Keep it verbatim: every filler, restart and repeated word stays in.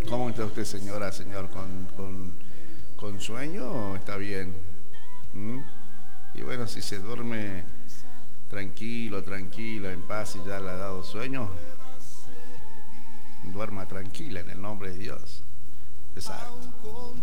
¿Cómo está usted, señora, señor? ¿Con, con, con sueño o está bien? ¿Mm? Y bueno, si se duerme tranquilo, tranquilo, en paz y ya le ha dado sueño, duerma tranquila en el nombre de Dios. Exacto.